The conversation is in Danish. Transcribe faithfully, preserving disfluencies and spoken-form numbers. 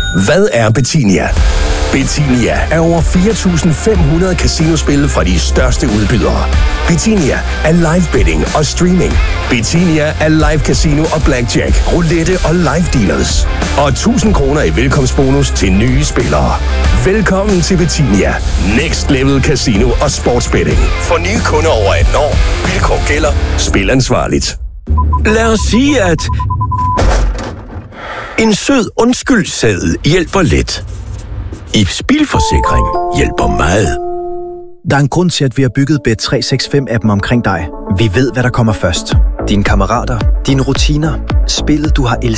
Hvad er Betinia? Betinia er over fire tusind fem hundrede casinospil fra de største udbydere. Betinia er live betting og streaming. Betinia er live casino og blackjack, roulette og live dealers. Og tusind kroner i velkomstbonus til nye spillere. Velkommen til Betinia. Next Level Casino og Sportsbetting. For nye kunder over atten år. Vilkår gælder. Spil ansvarligt. Lad os sige, at en sød undskyldseddel hjælper lidt. Ibs Bilforsikring hjælper meget. Der er en grund til, at vi har bygget Bet tre seks fem-appen omkring dig. Vi ved, hvad der kommer først. Dine kammerater, dine rutiner, spillet du har elsket